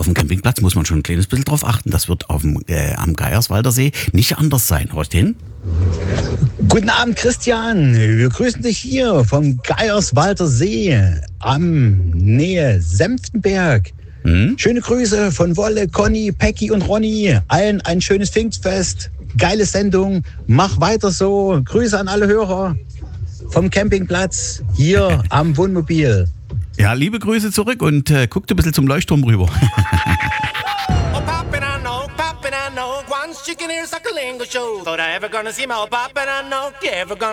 dem Campingplatz muss man schon ein kleines bisschen drauf achten. Das wird am Geierswalder See nicht anders sein. Horcht hin? Guten Abend, Christian. Wir grüßen dich hier vom Geierswalder See am Nähe Senftenberg. Schöne Grüße von Wolle, Conny, Peggy und Ronny. Allen ein schönes Pfingstfest. Geile Sendung. Mach weiter so. Grüße an alle Hörer vom Campingplatz hier am Wohnmobil. Ja, liebe Grüße zurück und guckt ein bisschen zum Leuchtturm rüber. Once chicken ears like a lingo show. Thought I ever gonna see my pop and I know you ever gonna